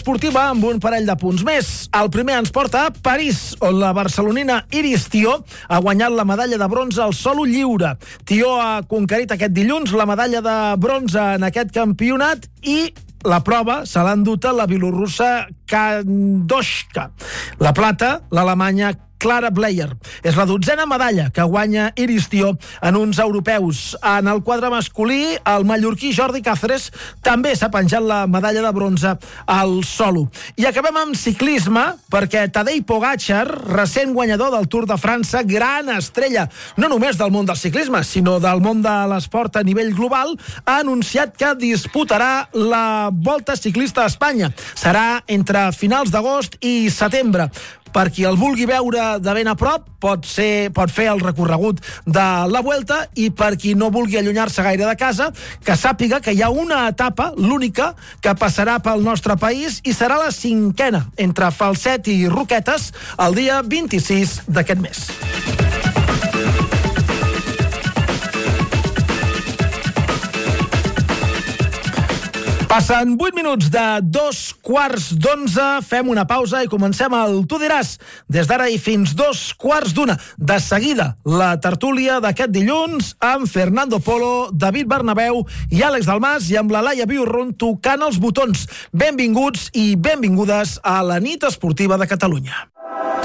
Esportiva amb un parell de punts més. El primer ens porta a París, on la barcelonina Iris Tió ha guanyat la medalla de bronze al solo lliure. Tió ha conquerit aquest dilluns la medalla de bronze en aquest campionat i la prova se l'ha endut la bielorrussa Kandoshka. La plata, l'alemanya Clara Bleyer. És la 12a medalla que guanya Iris Tió en uns europeus. En el quadre masculí, el mallorquí Jordi Cáceres també s'ha penjat la medalla de bronze al solo. I acabem amb ciclisme, perquè Tadej Pogačar, recent guanyador del Tour de França, gran estrella, no només del món del ciclisme, sinó del món de l'esport a nivell global, ha anunciat que disputarà la Volta Ciclista a Espanya. Serà entre finals d'agost i setembre. Per qui el vulgui veure de ben a prop, pot fer el recorregut de la Vuelta, i per qui no vulgui allunyar-se gaire de casa, que sàpiga que hi ha una etapa, l'única, que passarà pel nostre país i serà la 5a, entre Falset i Roquetes, el dia 26 d'aquest mes. Passen 8 minuts de 2:15, fem una pausa i comencem el Tu diràs, des d'ara i fins 2:15. De seguida, la tertúlia d'aquest dilluns amb Fernando Polo, David Bernabéu i Àlex Dalmas, i amb la Laia Biurrun tocant els botons. Benvinguts i benvingudes a la nit esportiva de Catalunya.